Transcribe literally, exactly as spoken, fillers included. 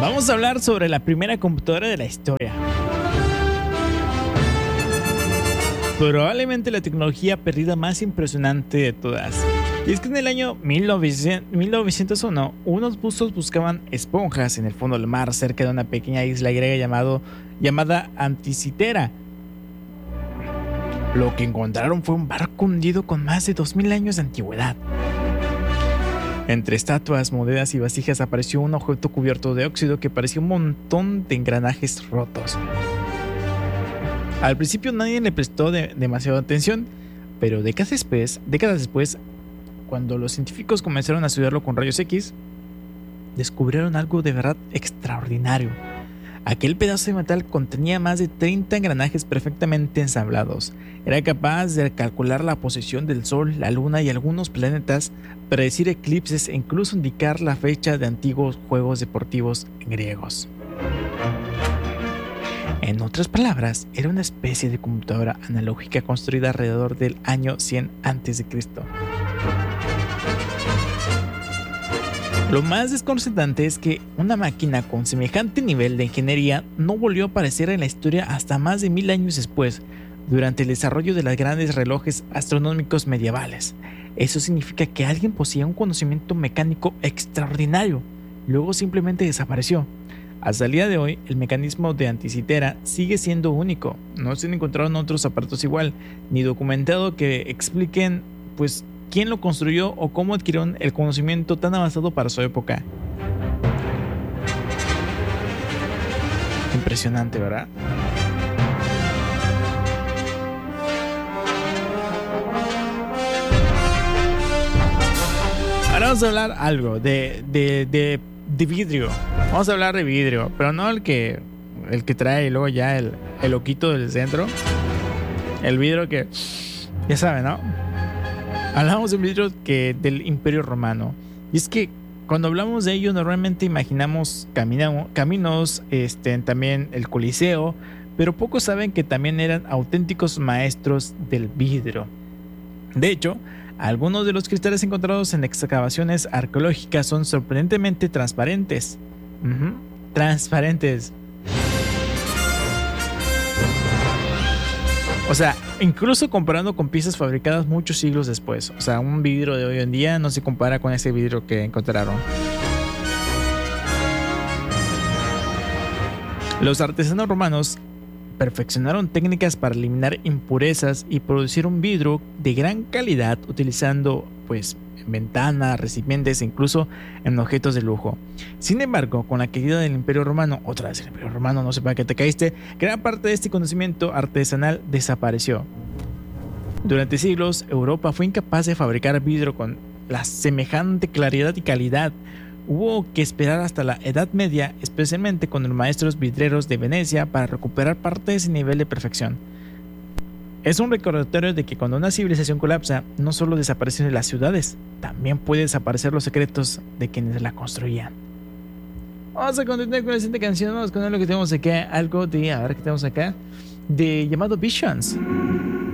Vamos a hablar sobre la primera computadora de la historia. Probablemente la tecnología perdida más impresionante de todas. Y es que en el año mil novecientos uno, unos buzos buscaban esponjas en el fondo del mar cerca de una pequeña isla griega llamado, llamada Anticitera. Lo que encontraron fue un barco hundido con más de dos mil años de antigüedad. Entre estatuas, monedas y vasijas apareció un objeto cubierto de óxido que parecía un montón de engranajes rotos. Al principio nadie le prestó de, demasiada atención, pero décadas después, décadas después, cuando los científicos comenzaron a estudiarlo con rayos X, descubrieron algo de verdad extraordinario. Aquel pedazo de metal contenía más de treinta engranajes perfectamente ensamblados. Era capaz de calcular la posición del Sol, la Luna y algunos planetas, predecir eclipses e incluso indicar la fecha de antiguos juegos deportivos griegos. En otras palabras, era una especie de computadora analógica construida alrededor del año cien antes de Cristo. Lo más desconcertante es que una máquina con semejante nivel de ingeniería no volvió a aparecer en la historia hasta más de mil años después, durante el desarrollo de los grandes relojes astronómicos medievales. Eso significa que alguien poseía un conocimiento mecánico extraordinario, luego simplemente desapareció. Hasta el día de hoy, el mecanismo de Anticitera sigue siendo único. No se han encontrado otros aparatos igual, ni documentado que expliquen, pues, quién lo construyó o cómo adquirieron el conocimiento tan avanzado para su época. Impresionante, ¿verdad? Ahora vamos a hablar algo de, de, de, de vidrio. Vamos a hablar de vidrio, pero no el que, el que trae luego ya el, el loquito del centro. El vidrio que, ya saben, ¿no? Hablamos de un vidrio que del Imperio Romano. Y es que cuando hablamos de ello normalmente imaginamos camino, caminos, este, también el Coliseo, pero pocos saben que también eran auténticos maestros del vidrio. De hecho, algunos de los cristales encontrados en excavaciones arqueológicas son sorprendentemente transparentes. Uh-huh. Transparentes. O sea, incluso comparando con piezas fabricadas muchos siglos después. O sea, un vidrio de hoy en día no se compara con ese vidrio que encontraron. Los artesanos romanos perfeccionaron técnicas para eliminar impurezas y producir un vidrio de gran calidad utilizando, pues, ventanas, recipientes e incluso en objetos de lujo. Sin embargo, con la caída del Imperio Romano, otra vez el Imperio Romano, no sé para qué te caíste, gran parte de este conocimiento artesanal desapareció. Durante siglos, Europa fue incapaz de fabricar vidrio con la semejante claridad y calidad. Hubo que esperar hasta la Edad Media, especialmente con los maestros vidrieros de Venecia, para recuperar parte de ese nivel de perfección. Es un recordatorio de que cuando una civilización colapsa, no solo desaparecen las ciudades, también pueden desaparecer los secretos de quienes la construían. Vamos a continuar con la siguiente canción. Vamos con lo que tenemos acá, algo de, a ver qué tenemos acá, de llamado Visions.